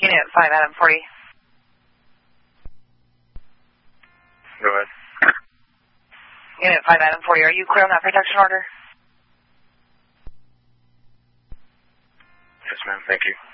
Unit 5 Adam 40. Go ahead. Unit 5 Adam 40, are you clear on that protection order? Yes, ma'am. Thank you.